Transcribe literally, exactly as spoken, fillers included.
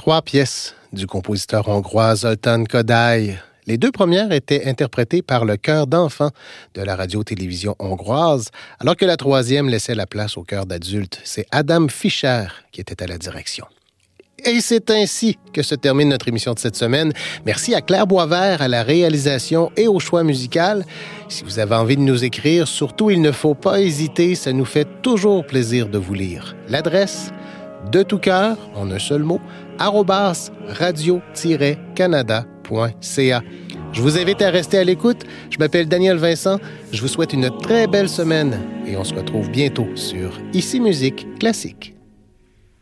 Trois pièces du compositeur hongrois Zoltán Kodály. Les deux premières étaient interprétées par le chœur d'enfants de la radio-télévision hongroise, alors que la troisième laissait la place au chœur d'adultes. C'est Adam Fischer qui était à la direction. Et c'est ainsi que se termine notre émission de cette semaine. Merci à Claire Boisvert à la réalisation et au choix musical. Si vous avez envie de nous écrire, surtout, il ne faut pas hésiter, ça nous fait toujours plaisir de vous lire. L'adresse, de tout cœur, en un seul mot, arobase radio tiret canada point c a. Je vous invite à rester à l'écoute. Je m'appelle Daniel Vincent. Je vous souhaite une très belle semaine et on se retrouve bientôt sur Ici Musique Classique.